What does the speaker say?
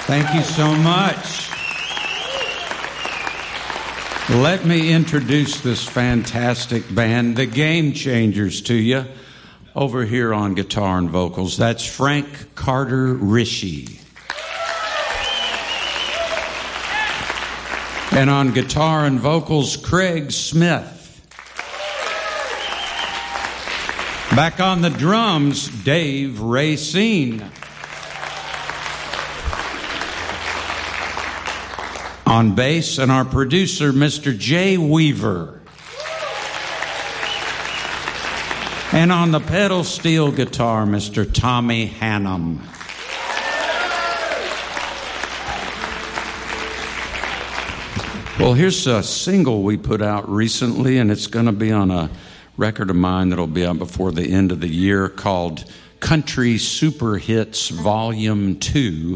Thank you so much. Let me introduce this fantastic band, the Game Changers, to you. Over here on guitar and vocals, that's Frank Carter Rishi. And on guitar and vocals, Craig Smith. Back on the drums, Dave Racine. On bass, and our producer, Mr. Jay Weaver. And on the pedal steel guitar, Mr. Tommy Hannum. Well, here's a single we put out recently, and it's going to be on a record of mine that'll be out before the end of the year called Country Super Hits Volume 2.